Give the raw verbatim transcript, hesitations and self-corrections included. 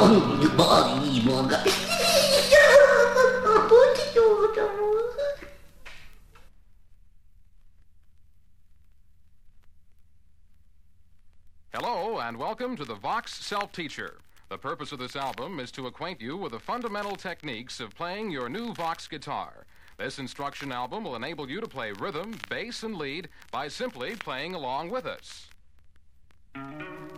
Hello, and welcome to the Vox Self-Teacher. The purpose of this album is to acquaint you with the fundamental techniques of playing your new Vox guitar. This instruction album will enable you to play rhythm, bass, and lead by simply playing along with us.